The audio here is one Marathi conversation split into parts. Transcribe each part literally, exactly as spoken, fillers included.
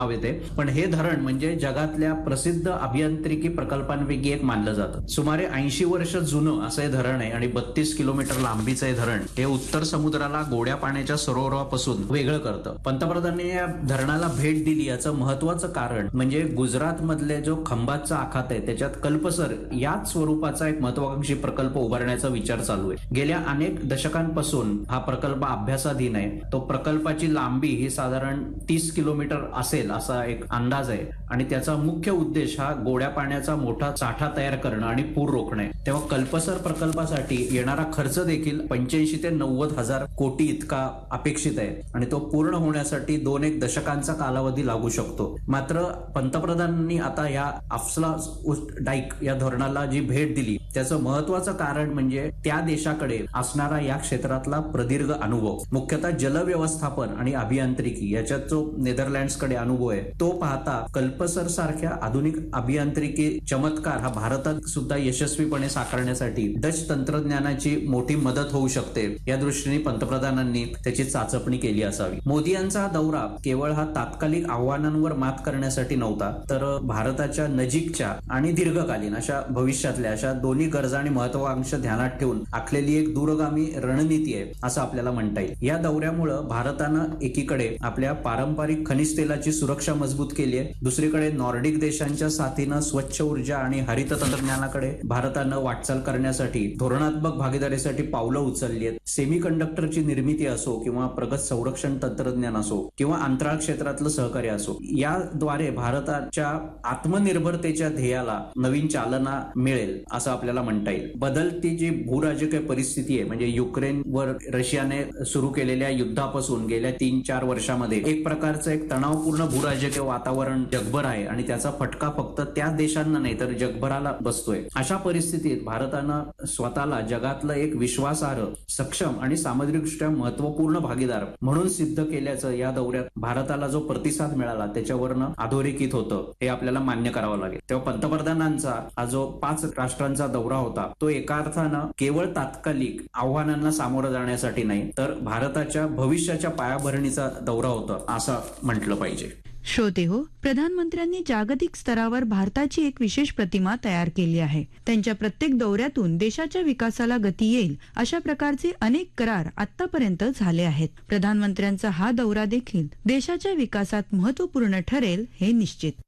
येते. पण हे धरण म्हणजे जगातल्या प्रसिद्ध अभियांत्रिकी प्रकल्पांपैकी एक मानलं जातं. सुमारे ऐंशी वर्ष जुनं असं हे धरण आहे आणि बत्तीस किलोमीटर लांबीचं हे धरण हे उत्तर समुद्राला गोड्या पाण्याच्या सरोवरापासून वेगळं करतं. पंतप्रधानांनी या धरणाला भेट दिली याचं महत्वाचं कारण म्हणजे गुजरात मधले जो खंबातचा आखात आहे त्याच्यात कल्पसर याच स्वरूपाचा एक महत्वाकांक्षी प्रकल्प उभारण्याचा विचार चालू आहे. गेल्या अनेक दशकांपासून हा प्रकल्प अभ्यासाधीन आहे. तो प्रकल्पाची लांबी ही साधारण तीस किलोमीटर असेल असा एक अंदाज आहे आणि त्याचा मुख्य उद्देश हा गोड्या पाण्याचा मोठा साठा तयार करणं आणि पूर रोखणे. तेव्हा कल्पसर प्रकल्पासाठी येणारा खर्च देखील पंच्याऐंशी ते नव्वद हजार कोटी इतका अपेक्षित आहे आणि तो पूर्ण होण्यासाठी दोन एक दशकांचा कालावधी लागू शकतो. मात्र पंतप्रधानांनी आता या अफसला डाईक या धरणाला जी भेट दिली त्याचं महत्वाचं कारण म्हणजे त्या देशाकडे असणारा या क्षेत्रातला प्रदीर्घ अनुभव, मुख्यतः जलव्यवस्थापन आणि अभियांत्रिकी याच्यात जो नेदरलँड्सकडे अनुभव आहे तो पाहता कल्पसर सारख्या आधुनिक अभियांत्रिकी चमत्कार हा भारतात सुद्धा यशस्वीपणे साकारण्यासाठी डच तंत्रज्ञानाची मोठी मदत होऊ शकते या दृष्टीने पंतप्रधानांनी त्याची चाचपणी केली असावी. मोदी यांचा दौरा केवळ हा तात्कालिक आव्हानांवर मात करण्यासाठी नव्हता तर भारताच्या नजीकच्या आणि दीर्घकालीन अशा भविष्यातल्या अशा दोन्ही गरजा आणि महत्वाकांक्षा ध्यानात ठेवून आखलेली एक दूरगामी रणनीती आहे असं आपल्याला म्हणता येईल. या दौऱ्यामुळे भारतानं एकीकडे आपल्या पारंपरिक खनिज तेलाची सुरक्षा मजबूत केली आहे, दुसरीकडे नॉर्डिक देशांच्या साथीनं स्वच्छ ऊर्जा आणि हरित तंत्रज्ञानाकडे भारतानं वाटचाल करण्यासाठी धोरणात्मक भागीदारीसाठी पावलं उचलली आहेत. सेमी कंडक्टरची निर्मिती असो किंवा प्रगत संरक्षण तंत्रज्ञान असो किंवा अंतराळ क्षेत्रातलं सहकार्य असो, याद्वारे भारताच्या आत्मनिर्भरतेच्या ध्येयाला नवीन चालना मिळेल असं आपल्याला म्हणता येईल. बदलती जी भूराजकीय परिस्थिती आहे म्हणजे युक्रेनवर रशियाने सुरू केलेल्या युद्धापासून गेल्या तीन चार वर्षामध्ये एक प्रकारचं एक तणावपूर्ण भूराजकीय वातावरण जगभर आहे आणि त्याचा फटका फक्त त्या देशांना नाही तर जगभराला बसतोय. अशा परिस्थितीत भारतानं स्वतःला जगातलं एक विश्वासार्ह, सक्षम आणि सामग्रिकदृष्ट्या महत्वपूर्ण भागीदार म्हणून सिद्ध केल्याचं या दौऱ्यात भारताला जो प्रतिसाद मिळाला त्याच्यावरनं अधोरेखित होतं हे आपल्याला मान्य करावं लागेल. तेव्हा पंतप्रधानांचा हा जो पाच राष्ट्रांचा दौरा होता तो एका अर्थानं केवळ तात्कालिक आव्हानांना सामोरं जाण्यासाठी नाही तर भारताच्या भविष्याच्या पायाभरणीचा दौरा होता असं म्हटलं पाहिजे. श्रोते हो, प्रधानमंत्र्यांनी जागतिक स्तरावर भारताची एक विशेष प्रतिमा तयार केली आहे. त्यांच्या प्रत्येक दौऱ्यातून देशाच्या विकासाला गती येईल अशा प्रकारचे अनेक करार आतापर्यंत झाले आहेत. प्रधानमंत्र्यांचा हा दौरा देखील देशाच्या विकासात महत्वपूर्ण ठरेल हे निश्चित.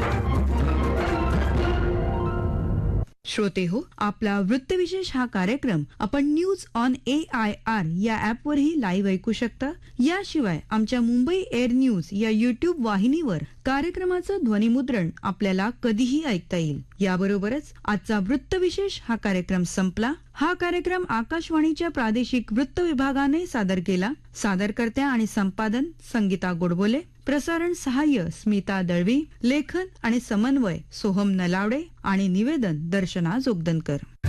श्रोते हो, आपला वृत्तविशेष हा कार्यक्रम आपण news on A I R या ऍपवरही लाईव्ह ऐकू शकता. याशिवाय आमच्या मुंबई एअर न्यूज या युट्यूब वाहिनीवर कार्यक्रमाचं ध्वनिमुद्रण आपल्याला कधीही ऐकता येईल. याबरोबरच आजचा वृत्तविशेष हा कार्यक्रम संपला. हा कार्यक्रम आकाशवाणीच्या प्रादेशिक वृत्त विभागाने सादर केला. सादरकर्त्या आणि संपादन संगीता गोडबोले, प्रसारण सहाय्य स्मिता दळवी, लेखन आणि समन्वय सोहम नलावडे आणि निवेदन दर्शना जोगदनकर.